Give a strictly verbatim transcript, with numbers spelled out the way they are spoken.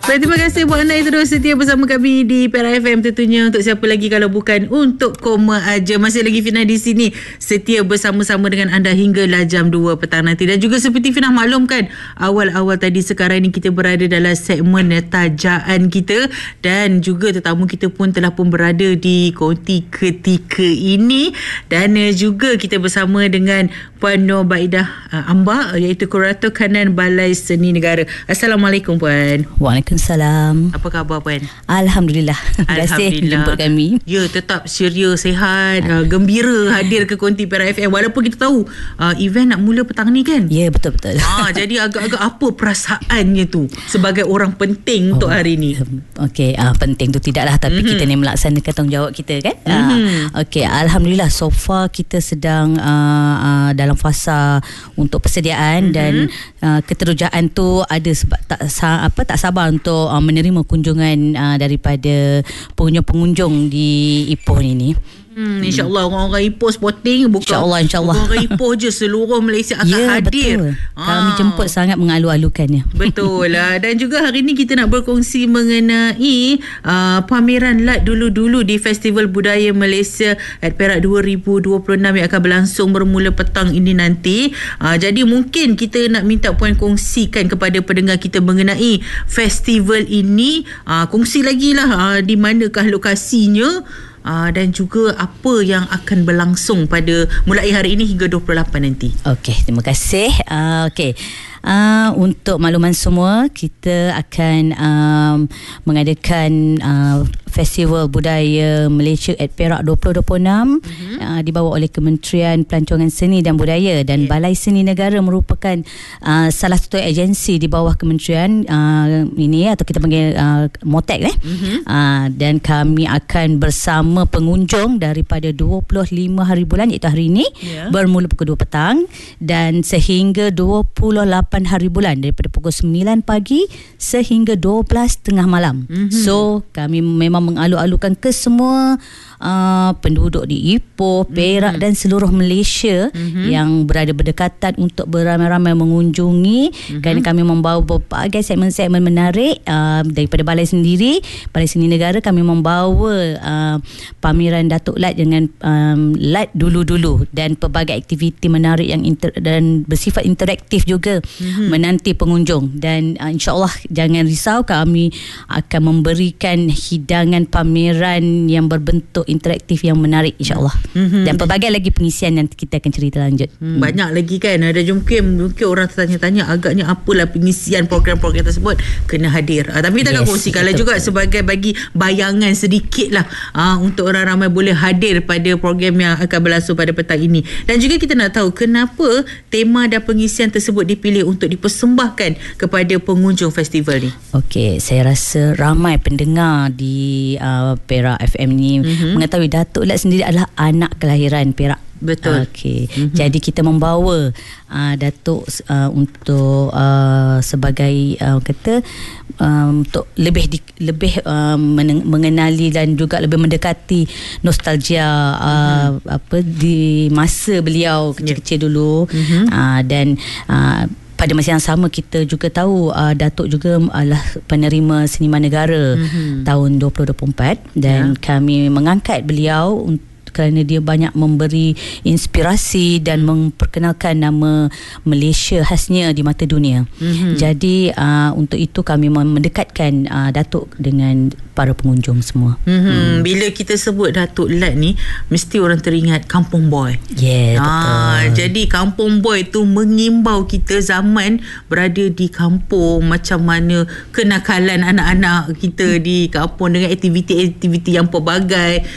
Baik, terima kasih Puan Nai terus setia bersama kami di Perak F M. Tentunya untuk siapa lagi kalau bukan untuk Koma Aja. Masih lagi Fina di sini setia bersama-sama dengan anda hinggalah jam dua petang nanti. Dan juga seperti Fina maklumkan awal-awal tadi, sekarang ini kita berada dalam segmen tajaan kita, dan juga tetamu kita pun telah pun berada di konti ketika ini. Dan juga kita bersama dengan Puan Nur Baidah uh, Amba, iaitu Kurator Kanan Balai Seni Negara. Assalamualaikum Puan. Waalaikumsalam. Apa khabar Puan? Alhamdulillah. Terima kasih jemput kami. Ya, tetap ceria, sihat, uh, gembira hadir ke konti Perak F M. Walaupun kita tahu uh, event nak mula petang ni kan? Ya, betul-betul. Ah, jadi agak-agak apa perasaannya tu sebagai orang penting oh, untuk hari ni? Okey, uh, penting tu tidaklah, tapi mm-hmm. kita ni melaksanakan tanggungjawab kita kan? Mm-hmm. Uh, Okey, Alhamdulillah so far kita sedang uh, uh, dalam fasa untuk persediaan, mm-hmm. dan uh, keterujaan tu ada sebab tak apa tak sabar untuk uh, menerima kunjungan uh, daripada pengunjung-pengunjung di Ipoh ini. Hmm, InsyaAllah orang-orang Ipoh sporting bukan InsyaAllah insyaAllah. orang Ipoh je, seluruh Malaysia akan ya, hadir. Betul. Kami ah. jemput sangat mengalu-alukannya. Betul lah. Dan juga hari ni kita nak berkongsi mengenai uh, pameran Lat Dulu-Dulu di Festival Budaya Malaysia at Perak dua ribu dua puluh enam yang akan berlangsung bermula petang ini nanti. Uh, jadi mungkin kita nak minta Puan kongsikan kepada pendengar kita mengenai festival ini. Uh, kongsi lagi lah uh, di manakah lokasinya. Uh, dan juga apa yang akan berlangsung pada mulai hari ini hingga dua puluh lapan nanti. Okey, terima kasih. Uh, Okey. Uh, untuk makluman semua, kita akan um, mengadakan uh, Festival Budaya Malaysia at Perak dua ribu dua puluh enam mm-hmm. uh, dibawa oleh Kementerian Pelancongan Seni dan Budaya, dan yeah. Balai Seni Negara merupakan uh, salah satu agensi di bawah kementerian uh, ini, atau kita panggil uh, MOTEC eh. Mm-hmm. Uh, dan kami akan bersama pengunjung daripada dua puluh lima hari bulan, iaitu hari ini, yeah. bermula pukul dua petang dan sehingga dua puluh lapan hari bulan, daripada pukul sembilan pagi sehingga dua belas tengah malam. Mm-hmm. So kami memang mengalu-alukan ke semua uh, penduduk di Ipoh, Perak mm-hmm. dan seluruh Malaysia mm-hmm. yang berada berdekatan untuk beramai-ramai mengunjungi, mm-hmm. kerana kami membawa berbagai segmen-segmen menarik uh, daripada Balai sendiri, Balai Seni Negara. Kami membawa uh, pameran Datuk Lat dengan um, Lat Dulu-Dulu, dan pelbagai aktiviti menarik yang inter- dan bersifat interaktif juga mm-hmm. menanti pengunjung. Dan uh, insyaAllah jangan risau, kami akan memberikan hidangan pameran yang berbentuk interaktif yang menarik, insyaAllah. Mm-hmm. Dan pelbagai lagi pengisian yang kita akan cerita lanjut. Hmm. Banyak lagi kan. Ada mungkin, mungkin orang tertanya-tanya agaknya apalah pengisian program-program tersebut, kena hadir. Uh, tapi kita yes, akan kongsikan lah juga sebagai bagi bayangan sedikit lah uh, untuk orang ramai boleh hadir pada program yang akan berlangsung pada petang ini. Dan juga kita nak tahu kenapa tema dan pengisian tersebut dipilih untuk dipersembahkan kepada pengunjung festival ni. Okey, saya rasa ramai pendengar di uh, Perak F M ni mm-hmm. mengetahui Datuk Lat sendiri adalah anak kelahiran Perak. Betul. Okey. Mm-hmm. Jadi kita membawa uh, Datuk uh, untuk uh, sebagai uh, kata um, untuk lebih di, lebih uh, mengenali dan juga lebih mendekati nostalgia uh, mm-hmm. apa di masa beliau kecil-kecil yeah. dulu mm-hmm. uh, dan uh, pada masa yang sama kita juga tahu uh, Datuk juga adalah penerima Seniman Negara mm-hmm. tahun dua ribu dua puluh empat, dan yeah. kami mengangkat beliau untuk kerana dia banyak memberi inspirasi dan memperkenalkan nama Malaysia khasnya di mata dunia. Mm-hmm. Jadi uh, untuk itu kami mendekatkan uh, Datuk dengan para pengunjung semua. Mm-hmm. Hmm. Bila kita sebut Datuk Lat ni, mesti orang teringat Kampung Boy. Yeah, ah, betul. Jadi Kampung Boy tu mengimbau kita zaman berada di kampung, macam mana kenakalan anak-anak kita di kampung dengan aktiviti-aktiviti yang pelbagai.